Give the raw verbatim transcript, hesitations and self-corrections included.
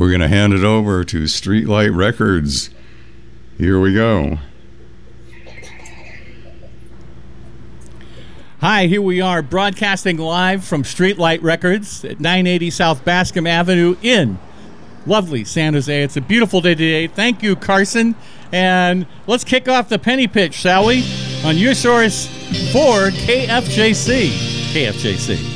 we're going to hand it over to Streetlight Records. Here we go. Hi, here we are broadcasting live from Streetlight Records at nine eighty South Bascom Avenue in lovely San Jose. It's a beautiful day today. Thank you, Carson. And let's kick off the penny pitch, shall we? On your source for K F J C. K F J C.